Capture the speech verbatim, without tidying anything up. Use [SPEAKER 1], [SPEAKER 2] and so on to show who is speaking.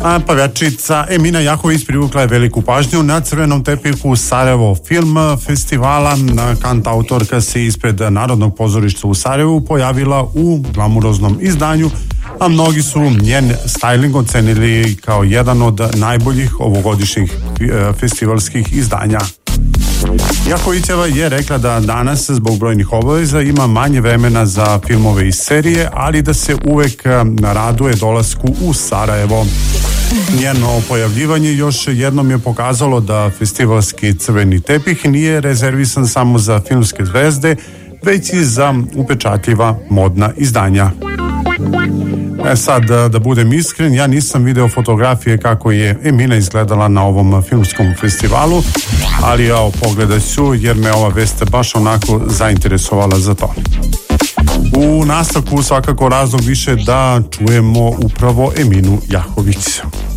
[SPEAKER 1] A pevačica Emina Jahović privukla je veliku pažnju na crvenom tepihu Sarajevo Film Festivala. Kantautorka se ispred Narodnog pozorišta u Sarajevu pojavila u glamuroznom izdanju, a mnogi su njen styling ocenili kao jedan od najboljih ovogodišnjih festivalskih izdanja. Jahovićeva je rekla da danas zbog brojnih obaveza ima manje vremena za filmove i serije, ali da se uvek raduje dolasku u Sarajevo. Njeno pojavljivanje još jednom je pokazalo da festivalski crveni tepih nije rezervisan samo za filmske zvezde, već i za upečatljiva modna izdanja. E sad, da budem iskren, ja nisam video fotografije kako je Emina izgledala na ovom filmskom festivalu, ali ja pogledat ću jer me ova vest baš onako zainteresovala za to. U nastavku svakako razlog više da čujemo upravo Eminu Jahović.